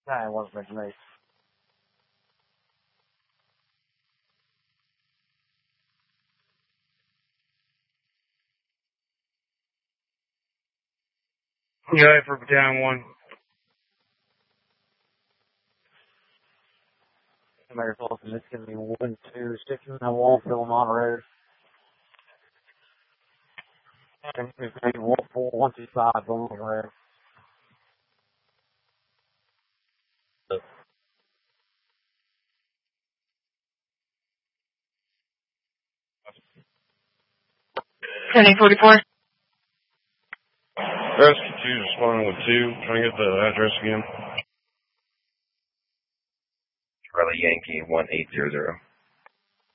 Nah, it wasn't mentioned me. Yeah, for Battalion 1. American Fulton, it's going to be 126 in Wallfield, Monterey. And it's going to be 125 Monterey. Penny 44. Rescue 2 responding with 2. Trying to get the address again. Charlie Yankee 1800.